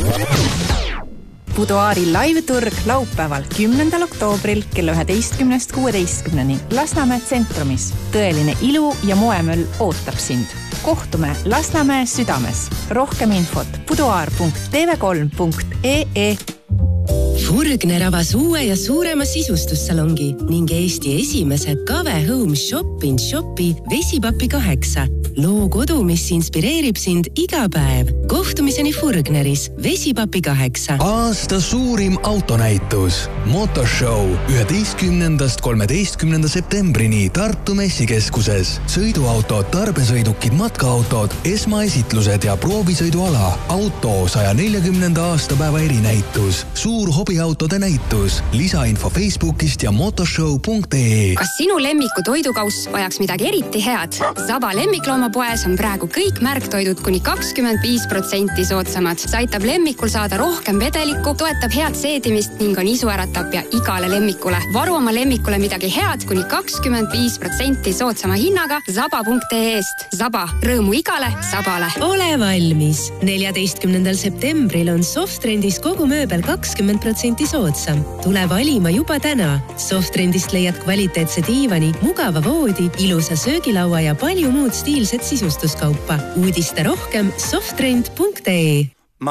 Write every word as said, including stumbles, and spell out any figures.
Buduaari live-turg laupäeval kümnendal oktoobril kella üheteistkümnest kuueteistkümneni Lasnamäe tsentromis. Tõeline ilu ja moemöll ootab sind. Kohtume Lasnamäe südames. Rohkem infot buduaar punkt t v kolm punkt e e. Furgner avas uue ja suurema sisustussalongi ning Eesti esimese Kave Home Shop in Shopi Vesipapi kaheksa. Loo kodu, mis inspireerib sind iga päev. Kohtumiseni Furgneris Vesipapi kaheksa. Aasta suurim autonäitus. Motorshow üheteistkümnendast kolmeteistkümnenda septembrini Tartu messikeskuses. Sõiduautod, tarbesõidukid, matkaautod, esmaesitlused ja proovisõiduala. Auto saja neljakümnenda aastapäeva erinäitus. Suur hobiautode näitus. Lisainfo Facebookist ja motorshow punkt e e. Kas sinu lemmiku toidukauss vajaks midagi eriti head? Saba lemmikloomapoes on praegu kõik märktoidud kuni kakskümmend viis protsenti soodsamad. See aitab lemmikul saada rohkem vedelikku, toetab head seedimist ning on isuäratapja igale lemmikule. Varu oma lemmikule midagi head kuni kakskümmend viis protsenti soodsama hinnaga saba punkt e e-st. Saba, rõõmu igale sabale. Ole valmis. neljateistkümnendal septembril on Softrendis kogu mööbel kakskümmend protsenti soodsam. Tule valima juba täna. Softrendist leiad kvaliteetse diivani, mugava voodi, ilusa söögilaua ja palju muud stiilset sisustuskaupa. Uudiste rohkem softrend punkt e e.